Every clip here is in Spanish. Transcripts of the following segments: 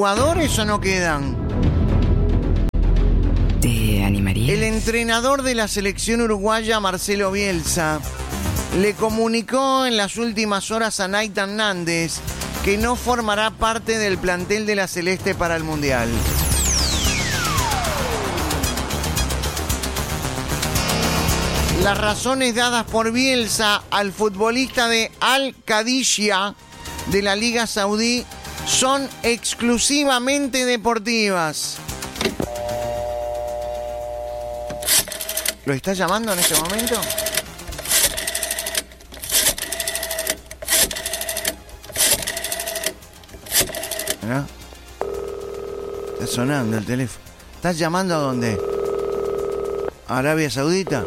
jugadores o no quedan? ¿Te animarías? El entrenador de la selección uruguaya, Marcelo Bielsa, le comunicó en las últimas horas a Nathan Nández que no formará parte del plantel de la Celeste para el Mundial. Las razones dadas por Bielsa al futbolista de Al-Qadisiyah de la Liga Saudí son exclusivamente deportivas. ¿Lo está llamando en este momento? ¿No? Está sonando el teléfono. ¿Estás llamando a dónde? ¿A Arabia Saudita?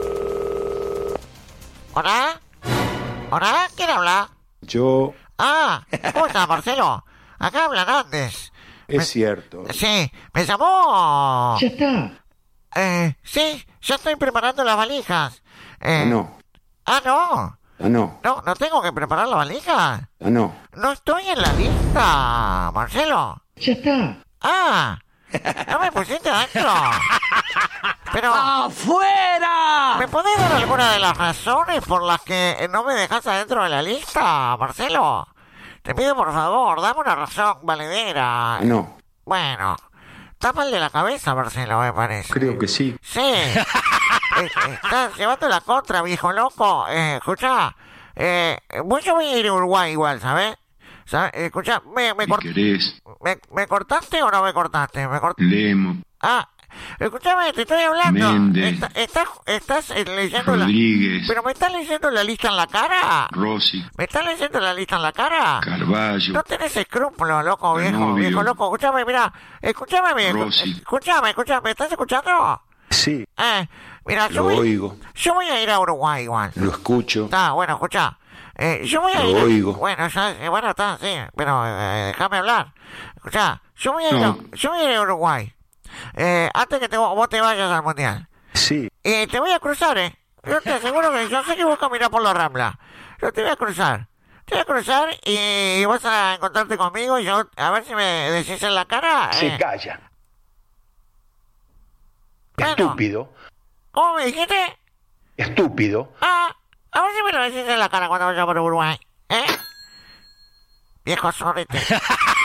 ¿Hola? ¿Hola? ¿Quién habla? Yo... Ah, ¿cómo estás, Marcelo? Acá hablan antes. Es cierto. Sí, me llamó... Ya está. Sí, ya estoy preparando las valijas. No. Ah, no. No. No tengo que preparar la valija. No. No estoy en la lista, Marcelo. Ya está. Ah, no me pusiste adentro. Pero... ¡Afuera! ¿Me podés dar alguna de las razones por las que no me dejas adentro de la lista, Marcelo? Te pido por favor, dame una razón valedera. No. Bueno, está mal de la cabeza, Marcelo, me parece. Creo que sí. Sí. Estás llevando la contra, viejo loco. Escuchá, yo voy a ir a Uruguay igual, ¿sabes? Escuchá, ¿me cortaste o no me cortaste? Lemo. Ah, escúchame, te estoy hablando. Méndez. Estás leyendo Rodríguez. ¿Pero me estás leyendo la lista en la cara? Rossi. ¿Me estás leyendo la lista en la cara? Carballo. No tenés escrúpulos, loco, viejo Canovio. loco. Escúchame, mira. Escúchame, viejo. Rossi. Escúchame. ¿Me estás escuchando? Sí. Mira, Lo oigo. Yo voy a ir a Uruguay igual. Lo escucho. Está, bueno, escuchá. Yo voy a ir. Lo oigo. Bueno, bueno, está, sí. Pero déjame hablar. Escuchá, yo voy a ir a Uruguay. Antes que vos te vayas al Mundial. Sí. Te voy a cruzar, Yo te aseguro que yo sé que vos caminás por la Rambla. Yo te voy a cruzar. Te voy a cruzar y vas a encontrarte conmigo y yo, a ver si me decís en la cara. Se calla. Bueno. Estúpido. ¿Cómo me dijiste? Estúpido. A ver si me lo decís en la cara cuando vaya por Uruguay. Viejo sorete.